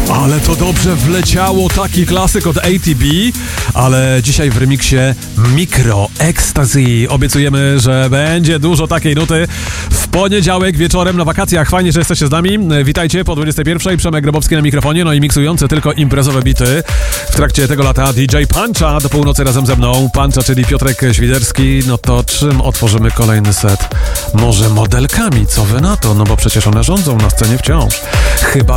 Ale to dobrze wleciało, taki klasyk od ATB, ale dzisiaj w remiksie Micro Ecstasy. Obiecujemy, że będzie dużo takiej nuty w poniedziałek wieczorem na wakacjach. Fajnie, że jesteście z nami. Witajcie po 21. Przemek Grabowski na mikrofonie, no i miksujący tylko imprezowe bity. W trakcie tego lata DJ Puncha do północy razem ze mną. Puncha, czyli Piotrek Świderski. No to czym otworzymy kolejny set? Może modelkami, co wy na to? No bo przecież one rządzą na scenie wciąż. Chyba